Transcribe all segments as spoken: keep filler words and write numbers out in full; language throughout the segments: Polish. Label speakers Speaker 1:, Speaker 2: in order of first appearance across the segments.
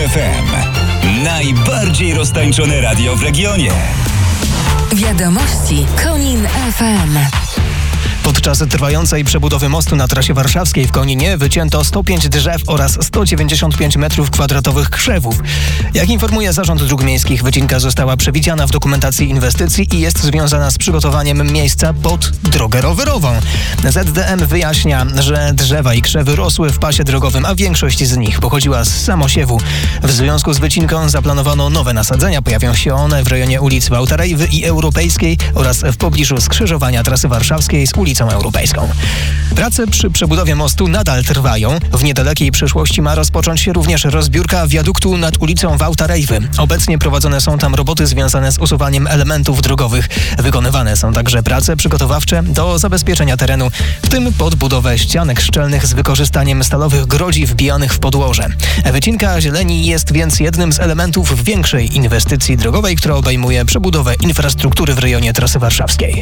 Speaker 1: F M. Najbardziej roztańczone radio w regionie.
Speaker 2: Wiadomości Konin F M.
Speaker 3: Podczas trwającej przebudowy mostu na trasie warszawskiej w Koninie wycięto sto pięć drzew oraz sto dziewięćdziesiąt pięć metrów kwadratowych krzewów. Jak informuje Zarząd Dróg Miejskich, wycinka została przewidziana w dokumentacji inwestycji i jest związana z przygotowaniem miejsca pod drogę rowerową. Z D M wyjaśnia, że drzewa i krzewy rosły w pasie drogowym, a większość z nich pochodziła z samosiewu. W związku z wycinką zaplanowano nowe nasadzenia. Pojawią się one w rejonie ulic Wałtarejwy i Europejskiej oraz w pobliżu skrzyżowania trasy warszawskiej z ulicą Europejską. Prace przy przebudowie mostu nadal trwają. W niedalekiej przyszłości ma rozpocząć się również rozbiórka wiaduktu nad ulicą Wałtarejwy. Obecnie prowadzone są tam roboty związane z usuwaniem elementów drogowych. Wykonywane są także prace przygotowawcze do zabezpieczenia terenu, w tym podbudowę ścianek szczelnych z wykorzystaniem stalowych grodzi wbijanych w podłoże. Wycinka zieleni jest więc jednym z elementów większej inwestycji drogowej, która obejmuje przebudowę infrastruktury w rejonie trasy warszawskiej.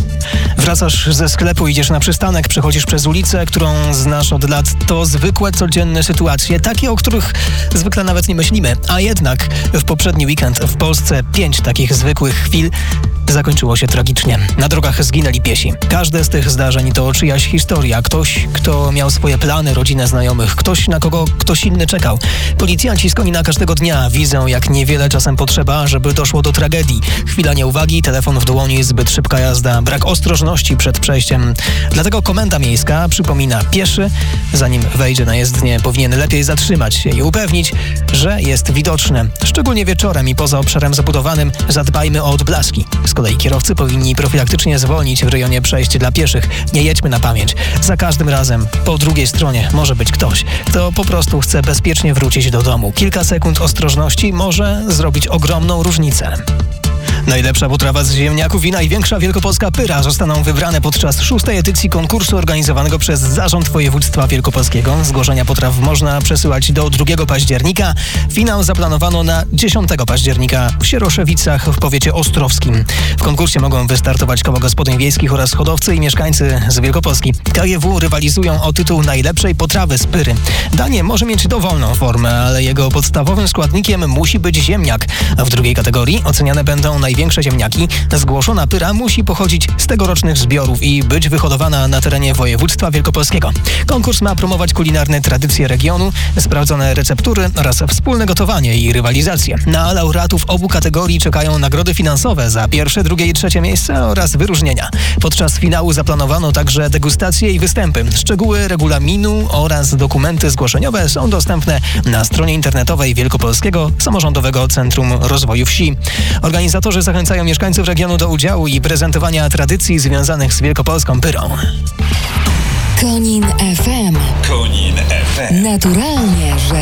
Speaker 3: Wracasz ze sklepu, idziesz na przystanek, przechodzisz przez ulicę, którą znasz od lat. To zwykłe, codzienne sytuacje, takie, o których zwykle nawet nie myślimy. A jednak w poprzedni weekend w Polsce pięć takich zwykłych chwil zakończyło się tragicznie. Na drogach zginęli piesi. Każde z tych zdarzeń to czyjaś historia. Ktoś, kto miał swoje plany, rodzinę, znajomych. Ktoś, na kogo ktoś inny czekał. Policjanci z Konina każdego dnia widzą, jak niewiele czasem potrzeba, żeby doszło do tragedii. Chwila nieuwagi, telefon w dłoni, zbyt szybka jazda, brak ostrożności przed przejściem. Dlatego komenda miejska przypomina, pieszy, zanim wejdzie na jezdnię, powinien lepiej zatrzymać się i upewnić, że jest widoczny. Szczególnie wieczorem i poza obszarem zabudowanym zadbajmy o odblaski. Z kolei kierowcy powinni profilaktycznie zwolnić w rejonie przejść dla pieszych. Nie jedźmy na pamięć. Za każdym razem po drugiej stronie może być ktoś, kto po prostu chce bezpiecznie wrócić do domu. Kilka sekund ostrożności może zrobić ogromną różnicę. Najlepsza potrawa z ziemniaków i największa wielkopolska pyra zostaną wybrane podczas szóstej edycji konkursu organizowanego przez Zarząd Województwa Wielkopolskiego. Zgłoszenia potraw można przesyłać do drugiego października. Finał zaplanowano na dziesiątego października w Sieroszewicach w powiecie ostrowskim. W konkursie mogą wystartować koła gospodyń wiejskich oraz hodowcy i mieszkańcy z Wielkopolski. K G W rywalizują o tytuł najlepszej potrawy z pyry. Danie może mieć dowolną formę, ale jego podstawowym składnikiem musi być ziemniak. A w drugiej kategorii oceniane będą największe ziemniaki. Zgłoszona pyra musi pochodzić z tegorocznych zbiorów i być wyhodowana na terenie województwa wielkopolskiego. Konkurs ma promować kulinarne tradycje regionu, sprawdzone receptury oraz wspólne gotowanie i rywalizację. Na laureatów obu kategorii czekają nagrody finansowe za pierwsze, drugie i trzecie miejsce oraz wyróżnienia. Podczas finału zaplanowano także degustacje i występy. Szczegóły regulaminu oraz dokumenty zgłoszeniowe są dostępne na stronie internetowej Wielkopolskiego Samorządowego Centrum Rozwoju Wsi. Organizatorzy zachęcają mieszkańców regionu do udziału i prezentowania tradycji związanych z wielkopolską pyrą.
Speaker 2: Konin F M.
Speaker 1: Konin F M.
Speaker 2: Naturalnie, że